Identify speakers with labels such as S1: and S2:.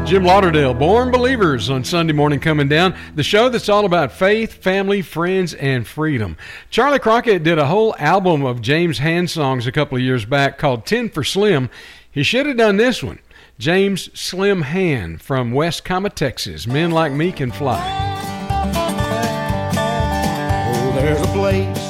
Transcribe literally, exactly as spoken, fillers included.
S1: Jim Lauderdale, Born Believers on Sunday morning coming down. The show that's all about faith, family, friends, and freedom. Charlie Crockett did a whole album of James Hand songs a couple of years back called ten for Slim. He should have done this one. James Slim Hand from West Kama, Texas. Men Like Me Can Fly.
S2: Oh, there's a place